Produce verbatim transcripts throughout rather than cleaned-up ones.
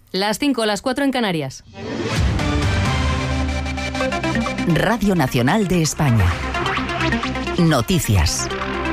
Las cinco, las cuatro en Canarias. Radio Nacional de España. Noticias.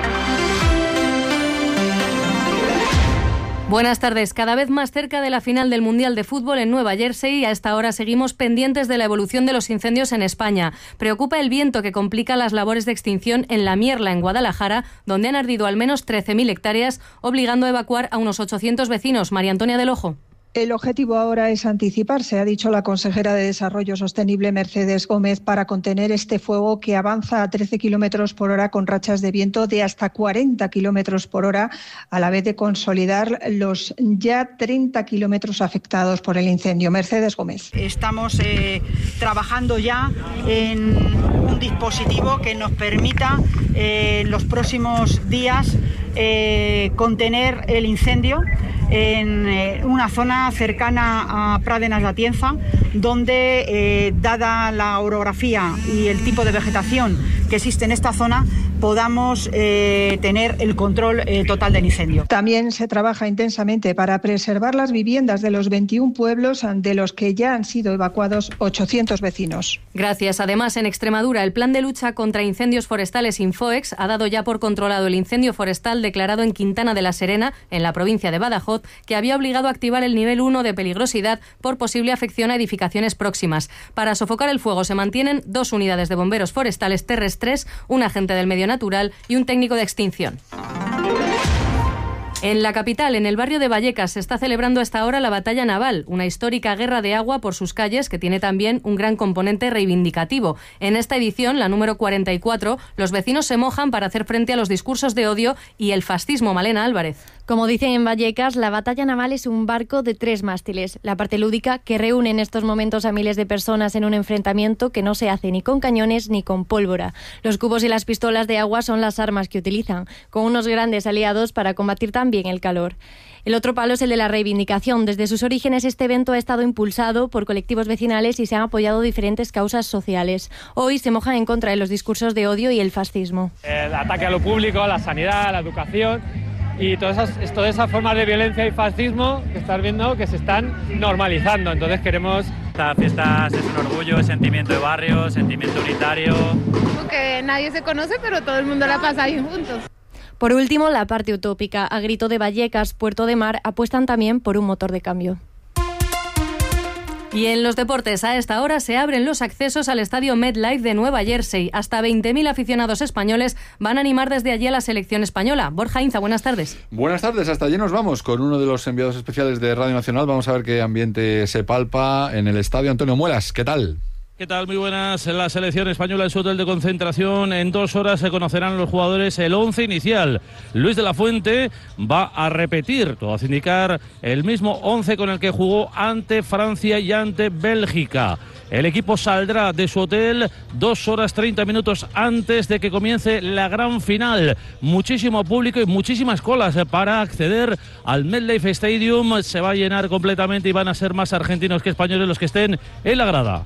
Buenas tardes. Cada vez más cerca de la final del Mundial de Fútbol en Nueva Jersey, a esta hora seguimos pendientes de la evolución de los incendios en España. Preocupa el viento que complica las labores de extinción en La Mierla, en Guadalajara, donde han ardido al menos trece mil hectáreas, obligando a evacuar a unos ochocientos vecinos. María Antonia del Ojo. El objetivo ahora es anticiparse, ha dicho la consejera de Desarrollo Sostenible Mercedes Gómez, para contener este fuego que avanza a trece kilómetros por hora con rachas de viento de hasta cuarenta kilómetros por hora, a la vez de consolidar los ya treinta kilómetros afectados por el incendio. Mercedes Gómez. Estamos eh, trabajando ya en un dispositivo que nos permita eh, en los próximos días eh, contener el incendio en eh, una zona cercana a Pradenas de Atienza, donde, eh, dada la orografía y el tipo de vegetación que existe en esta zona, podamos eh, tener el control eh, total del incendio. También se trabaja intensamente para preservar las viviendas de los veintiún pueblos de los que ya han sido evacuados ochocientos vecinos. Gracias. Además, en Extremadura, el Plan de Lucha contra Incendios Forestales Infoex ha dado ya por controlado el incendio forestal declarado en Quintana de la Serena, en la provincia de Badajoz, que había obligado a activar el nivel uno de peligrosidad por posible afección a edificaciones próximas. Para sofocar el fuego se mantienen dos unidades de bomberos forestales terrestres, un agente del medio natural y un técnico de extinción. En la capital, en el barrio de Vallecas, se está celebrando a esta hora la batalla naval, una histórica guerra de agua por sus calles que tiene también un gran componente reivindicativo. En esta edición, la número cuarenta y cuatro, los vecinos se mojan para hacer frente a los discursos de odio y el fascismo. Malena Álvarez. Como dicen en Vallecas, la batalla naval es un barco de tres mástiles. La parte lúdica que reúne en estos momentos a miles de personas en un enfrentamiento que no se hace ni con cañones ni con pólvora. Los cubos y las pistolas de agua son las armas que utilizan, con unos grandes aliados para combatir también el calor. El otro palo es el de la reivindicación. Desde sus orígenes este evento ha estado impulsado por colectivos vecinales y se han apoyado diferentes causas sociales. Hoy se mojan en contra de los discursos de odio y el fascismo. El ataque a lo público, a la sanidad, a la educación y todas esas, todas esas formas de violencia y fascismo que estás viendo que se están normalizando. Entonces queremos... Esta fiesta es un orgullo, es sentimiento de barrio, sentimiento unitario. Porque nadie se conoce, pero todo el mundo la pasa ahí juntos. Por último, la parte utópica. A grito de Vallecas, Puerto de Mar apuestan también por un motor de cambio. Y en los deportes, a esta hora se abren los accesos al estadio MetLife de Nueva Jersey. Hasta veinte mil aficionados españoles van a animar desde allí a la selección española. Borja Inza, buenas tardes. Buenas tardes, hasta allí nos vamos con uno de los enviados especiales de Radio Nacional. Vamos a ver qué ambiente se palpa en el estadio. Antonio Muelas, ¿qué tal? ¿Qué tal? Muy buenas. La selección española en su hotel de concentración. En dos horas se conocerán los jugadores el once inicial. Luis de la Fuente va a repetir, todo hace indicar, el mismo once con el que jugó ante Francia y ante Bélgica. El equipo saldrá de su hotel dos horas treinta minutos antes de que comience la gran final. Muchísimo público y muchísimas colas para acceder al MetLife Stadium. Se va a llenar completamente y van a ser más argentinos que españoles los que estén en la grada.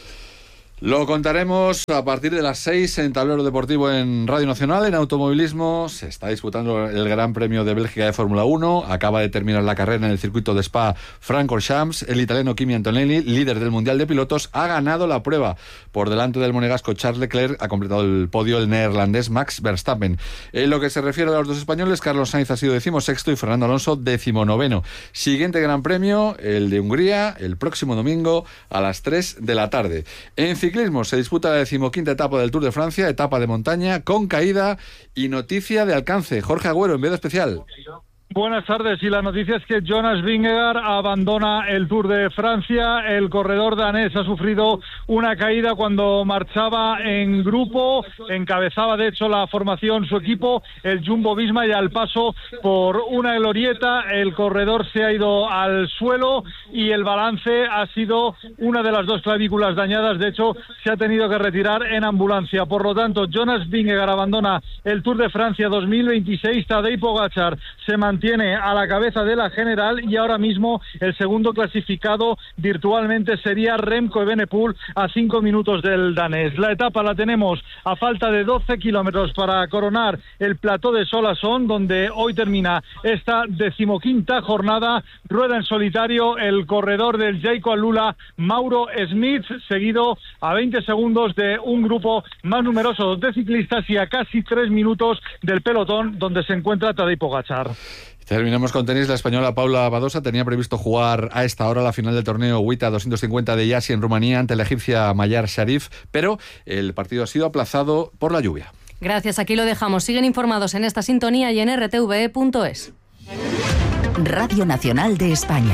Lo contaremos a partir de las seis en Tablero Deportivo en Radio Nacional. En automovilismo se está disputando el Gran Premio de Bélgica de Fórmula uno. Acaba de terminar la carrera en el circuito de Spa-Francorchamps. El italiano Kimi Antonelli, líder del Mundial de Pilotos, ha ganado la prueba. Por delante del monegasco Charles Leclerc ha completado el podio el neerlandés Max Verstappen. En lo que se refiere a los dos españoles, Carlos Sainz ha sido decimosexto y Fernando Alonso decimonoveno. Siguiente Gran Premio, el de Hungría, el próximo domingo a las tres de la tarde. En ciclismo se disputa la decimoquinta etapa del Tour de Francia, etapa de montaña con caída y noticia de alcance. Jorge Agüero, enviado especial. Buenas tardes, y la noticia es que Jonas Vingegaard abandona el Tour de Francia. El corredor danés ha sufrido una caída cuando marchaba en grupo, encabezaba de hecho la formación su equipo, el Jumbo-Visma, y al paso por una glorieta el corredor se ha ido al suelo y el balance ha sido una de las dos clavículas dañadas. De hecho, se ha tenido que retirar en ambulancia. Por lo tanto, Jonas Vingegaard abandona el Tour de Francia dos mil veintiséis. Tadej Pogačar se mantiene mantiene a la cabeza de la general y ahora mismo el segundo clasificado virtualmente sería Remco Evenepoel a cinco minutos del danés. La etapa la tenemos a falta de doce kilómetros para coronar el plató de Solasson, donde hoy termina esta decimoquinta jornada. Rueda en solitario el corredor del Jayco Alula, Mauro Smith, seguido a veinte segundos de un grupo más numeroso de ciclistas y a casi tres minutos del pelotón donde se encuentra Tadej Pogačar. Terminamos con tenis. La española Paula Badosa tenía previsto jugar a esta hora la final del torneo WTA doscientos cincuenta de Yasi en Rumanía ante la egipcia Mayar Sharif, pero el partido ha sido aplazado por la lluvia. Gracias, aquí lo dejamos. Siguen informados en esta sintonía y en r t v e punto es. Radio Nacional de España.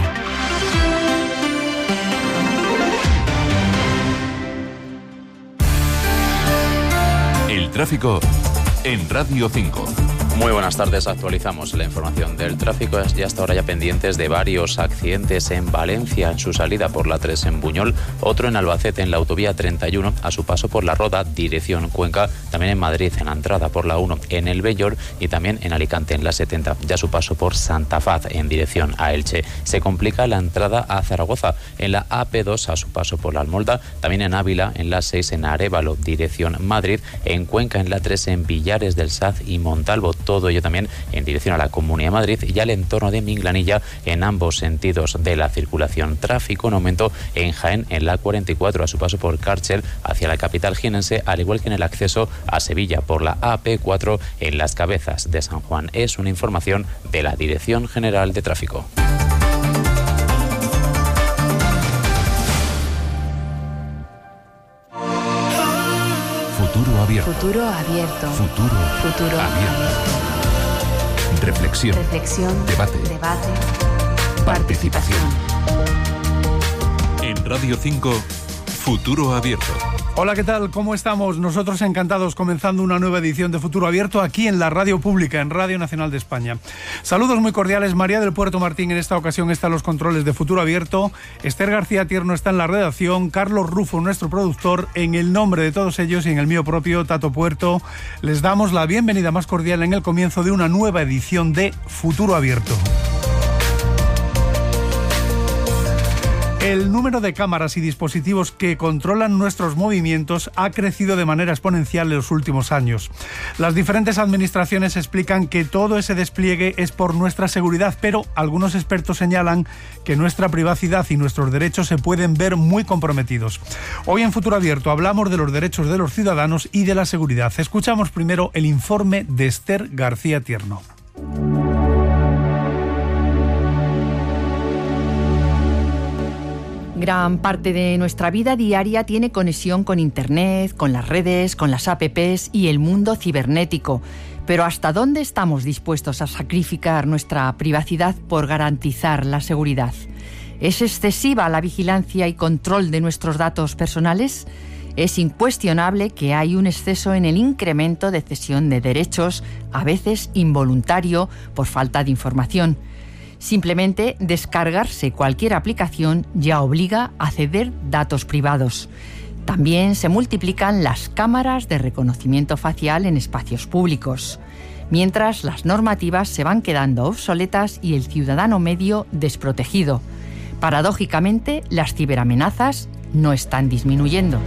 El tráfico en Radio cinco. Muy buenas tardes, actualizamos la información del tráfico y hasta ahora ya pendientes de varios accidentes en Valencia en su salida por la tres en Buñol, otro en Albacete en la autovía treinta y uno a su paso por la Roda dirección Cuenca, también en Madrid en la entrada por la uno en El Bellor y también en Alicante en la setenta, ya a su paso por Santa Faz en dirección a Elche. Se complica la entrada a Zaragoza en la A P dos a su paso por la Almolda, también en Ávila en la seis en Arévalo dirección Madrid, en Cuenca en la tres en Villares del Saz y Montalvo, todo ello también en dirección a la Comunidad de Madrid y al entorno de Minglanilla en ambos sentidos de la circulación. Tráfico en aumento en Jaén en la cuarenta y cuatro a su paso por Cárcel hacia la capital jienense, al igual que en el acceso a Sevilla por la A P cuatro en Las Cabezas de San Juan. Es una información de la Dirección General de Tráfico. Futuro abierto. Futuro abierto. Futuro, Futuro abierto. Reflexión. Reflexión. Debate. Debate. Participación. En Radio cinco, Futuro abierto. Hola, ¿qué tal? ¿Cómo estamos? Nosotros encantados comenzando una nueva edición de Futuro Abierto aquí en la radio pública, en Radio Nacional de España. Saludos muy cordiales. María del Puerto Martín en esta ocasión está en los controles de Futuro Abierto. Esther García Tierno está en la redacción. Carlos Rufo, nuestro productor. En el nombre de todos ellos y en el mío propio, Tato Puerto, les damos la bienvenida más cordial en el comienzo de una nueva edición de Futuro Abierto. El número de cámaras y dispositivos que controlan nuestros movimientos ha crecido de manera exponencial en los últimos años. Las diferentes administraciones explican que todo ese despliegue es por nuestra seguridad, pero algunos expertos señalan que nuestra privacidad y nuestros derechos se pueden ver muy comprometidos. Hoy en Futuro Abierto hablamos de los derechos de los ciudadanos y de la seguridad. Escuchamos primero el informe de Esther García Tierno. Gran parte de nuestra vida diaria tiene conexión con Internet, con las redes, con las apps y el mundo cibernético. Pero ¿hasta dónde estamos dispuestos a sacrificar nuestra privacidad por garantizar la seguridad? ¿Es excesiva la vigilancia y control de nuestros datos personales? Es incuestionable que hay un exceso en el incremento de cesión de derechos, a veces involuntario, por falta de información. Simplemente descargarse cualquier aplicación ya obliga a ceder datos privados. También se multiplican las cámaras de reconocimiento facial en espacios públicos, mientras las normativas se van quedando obsoletas y el ciudadano medio desprotegido. Paradójicamente, las ciberamenazas no están disminuyendo.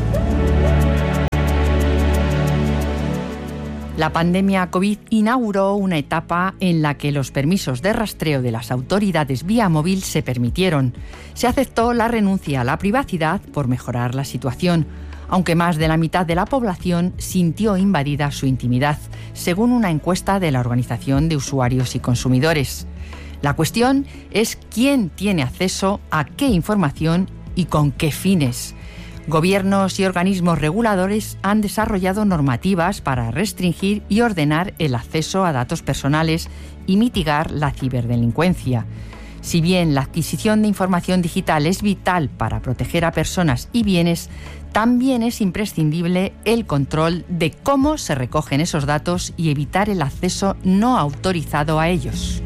La pandemia COVID inauguró una etapa en la que los permisos de rastreo de las autoridades vía móvil se permitieron. Se aceptó la renuncia a la privacidad por mejorar la situación, aunque más de la mitad de la población sintió invadida su intimidad, según una encuesta de la Organización de Usuarios y Consumidores. La cuestión es quién tiene acceso a qué información y con qué fines. Gobiernos y organismos reguladores han desarrollado normativas para restringir y ordenar el acceso a datos personales y mitigar la ciberdelincuencia. Si bien la adquisición de información digital es vital para proteger a personas y bienes, también es imprescindible el control de cómo se recogen esos datos y evitar el acceso no autorizado a ellos.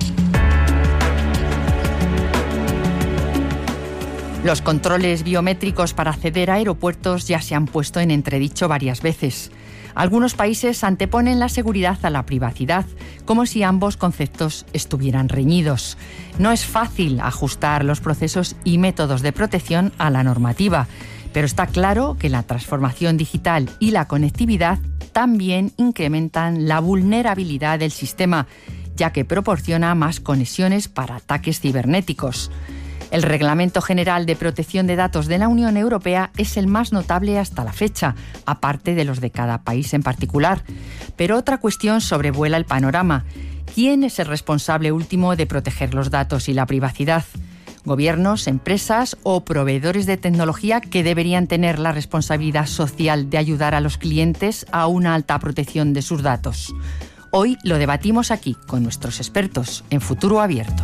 Los controles biométricos para acceder a aeropuertos ya se han puesto en entredicho varias veces. Algunos países anteponen la seguridad a la privacidad, como si ambos conceptos estuvieran reñidos. No es fácil ajustar los procesos y métodos de protección a la normativa, pero está claro que la transformación digital y la conectividad también incrementan la vulnerabilidad del sistema, ya que proporciona más conexiones para ataques cibernéticos. El Reglamento General de Protección de Datos de la Unión Europea es el más notable hasta la fecha, aparte de los de cada país en particular. Pero otra cuestión sobrevuela el panorama. ¿Quién es el responsable último de proteger los datos y la privacidad? ¿Gobiernos, empresas o proveedores de tecnología que deberían tener la responsabilidad social de ayudar a los clientes a una alta protección de sus datos? Hoy lo debatimos aquí con nuestros expertos en Futuro Abierto.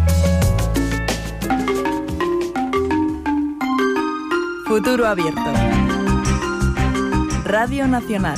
Futuro Abierto. Radio Nacional.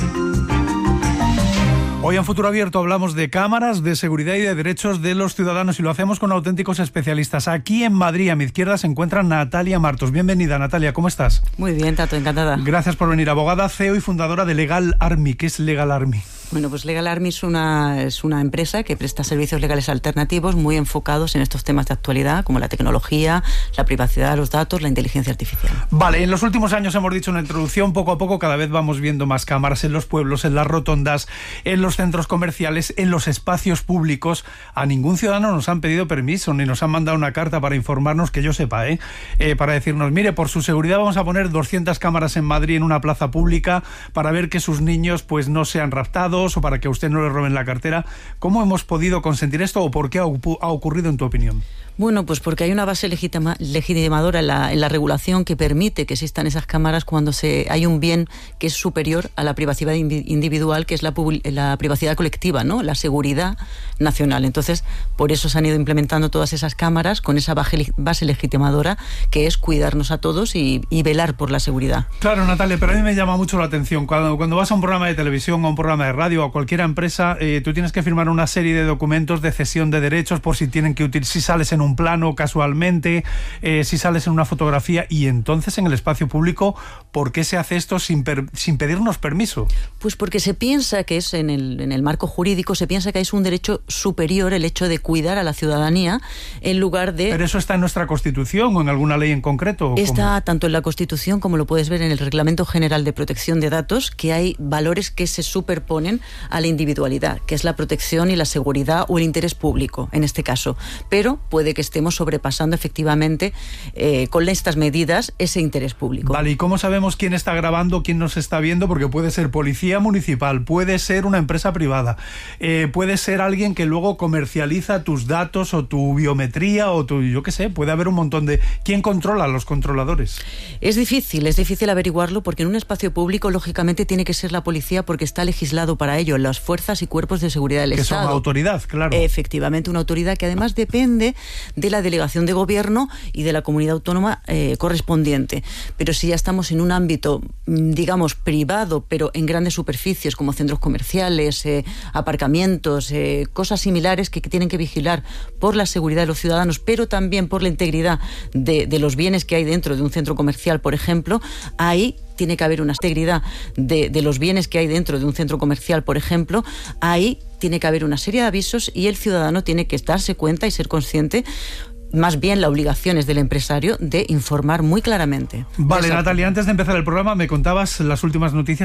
Hoy en Futuro Abierto hablamos de cámaras, de seguridad y de derechos de los ciudadanos y lo hacemos con auténticos especialistas. Aquí en Madrid, a mi izquierda, se encuentra Natalia Martos. Bienvenida, Natalia, ¿cómo estás? Muy bien, Tato, encantada. Gracias por venir. Abogada, C E O y fundadora de Legal Army. ¿Qué es Legal Army? Bueno, pues Legal Army es una, es una empresa que presta servicios legales alternativos muy enfocados en estos temas de actualidad, como la tecnología, la privacidad de los datos, la inteligencia artificial. Vale, en los últimos años hemos dicho en la introducción, poco a poco cada vez vamos viendo más cámaras en los pueblos, en las rotondas, en los centros comerciales, en los espacios públicos. A ningún ciudadano nos han pedido permiso, ni nos han mandado una carta para informarnos, que yo sepa, ¿eh? Eh, para decirnos, mire, por su seguridad vamos a poner doscientas cámaras en Madrid en una plaza pública para ver que sus niños pues no sean raptados o para que a usted no le roben la cartera. ¿Cómo hemos podido consentir esto o por qué ha, ha ocurrido en tu opinión? Bueno, pues porque hay una base legitima, legitimadora en la, en la regulación que permite que existan esas cámaras cuando se, hay un bien que es superior a la privacidad individual, que es la, la privacidad colectiva, ¿no? La seguridad nacional. Entonces, por eso se han ido implementando todas esas cámaras con esa base, base legitimadora que es cuidarnos a todos y, y velar por la seguridad. Claro, Natalia, pero a mí me llama mucho la atención. Cuando, cuando vas a un programa de televisión, a un programa de radio, o a cualquier empresa, eh, tú tienes que firmar una serie de documentos de cesión de derechos por si tienen que utilizar, si sales en un plano casualmente, eh, si sales en una fotografía, y entonces en el espacio público, ¿por qué se hace esto sin, per, sin pedirnos permiso? Pues porque se piensa que es en el, en el marco jurídico, se piensa que es un derecho superior el hecho de cuidar a la ciudadanía en lugar de... ¿Pero eso está en nuestra Constitución o en alguna ley en concreto? Está ¿cómo? Tanto en la Constitución como lo puedes ver en el Reglamento General de Protección de Datos, que hay valores que se superponen a la individualidad, que es la protección y la seguridad o el interés público, en este caso. Pero puede que estemos sobrepasando efectivamente eh, con estas medidas ese interés público. Vale, ¿y cómo sabemos quién está grabando, quién nos está viendo? Porque puede ser policía municipal, puede ser una empresa privada, eh, puede ser alguien que luego comercializa tus datos o tu biometría o tu, yo qué sé, puede haber un montón de... ¿Quién controla a los controladores? Es difícil, es difícil averiguarlo porque en un espacio público lógicamente tiene que ser la policía porque está legislado para ello, las fuerzas y cuerpos de seguridad del que Estado. Que son autoridad, claro. Efectivamente, una autoridad que además depende de la delegación de gobierno y de la comunidad autónoma eh, correspondiente. Pero si ya estamos en un ámbito, digamos, privado, pero en grandes superficies como centros comerciales, eh, aparcamientos, eh, cosas similares que, que tienen que vigilar por la seguridad de los ciudadanos, pero también por la integridad de, de los bienes que hay dentro de un centro comercial, por ejemplo, ahí tiene que haber una integridad de, de los bienes que hay dentro de un centro comercial, por ejemplo, ahí tiene que haber una serie de avisos y el ciudadano tiene que darse cuenta y ser consciente. Más bien la obligación es del empresario de informar muy claramente. Vale, Natalia, antes de empezar el programa me contabas las últimas noticias